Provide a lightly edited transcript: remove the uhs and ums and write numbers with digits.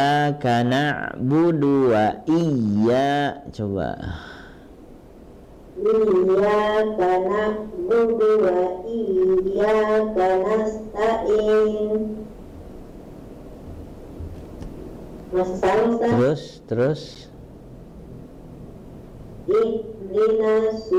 Iyyaka na'budu wa coba. Iyyaka na'budu wa iyyaka nasta'in. Masih sama, Ustaz? Terus Ihdinas